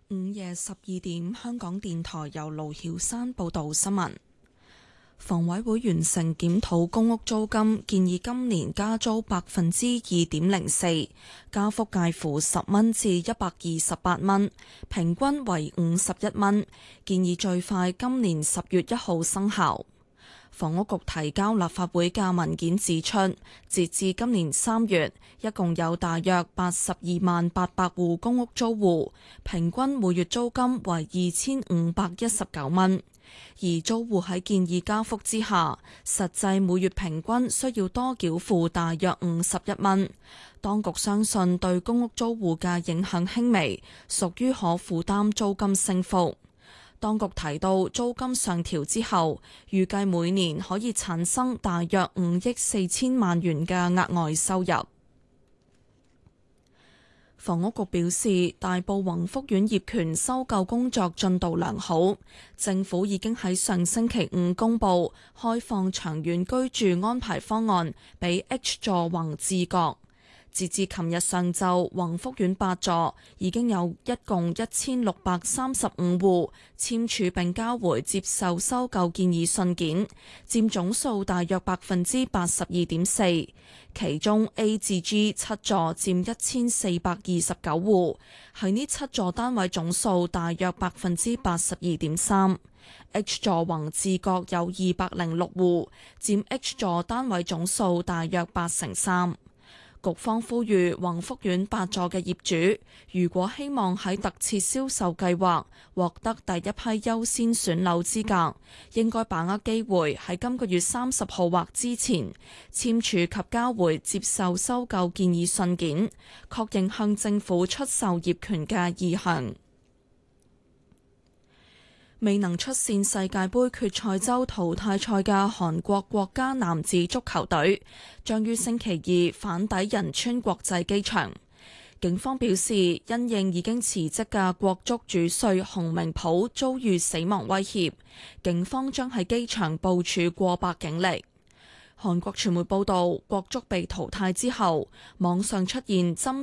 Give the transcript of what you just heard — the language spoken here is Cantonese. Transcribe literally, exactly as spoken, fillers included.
午夜十二點，香港電台由盧曉山報道新聞。房委會完成檢討公屋租金，建議今年加租百分之二點零四，加幅介乎十蚊至一百二十八蚊，平均為五十一蚊。建議最快今年十月一號生效。房屋局提交立法會嘅文件指出，截至今年三月，一共有大約八十二萬八百戶公屋租戶，平均每月租金為二千五百一十九蚊。而租戶喺建議加幅之下，實際每月平均需要多繳付大約五十一蚊。當局相信對公屋租戶嘅影響輕微，屬於可負擔租金升幅。當局提到，租金上調之後，預計每年可以產生大約五億四千萬元嘅額外收入。房屋局表示，大埔宏福苑業權收購工作進度良好，政府已經喺上星期五公佈開放長遠居住安排方案俾 H 座宏置閣。截至琴日上晝，宏福苑八座已經有一共一千六百三十五戶簽署並交回接受收購建議信件，佔總數大約百分之八十二點四。其中 A 至 G 七座佔一千四百二十九戶，喺呢七座單位總數大約百分之八十二點三。H 座宏置閣有二百零六戶，佔 H 座單位總數大約八成三。局方呼籲宏福苑八座嘅業主，如果希望喺特設銷售計劃獲得第一批優先選樓資格，應該把握機會喺今個月三十號或之前簽署及交回接受收購建議信件，確認向政府出售業權嘅意向。未能出線世界盃決賽周淘汰賽嘅韓國國家男子足球隊將於星期二返抵仁川國際機場。警方表示，因應已經辭職嘅國足主帥洪明甫遭遇死亡威脅，警方將喺機場部署過百警力。韓國傳媒報道，國足被淘汰之後，網上出現針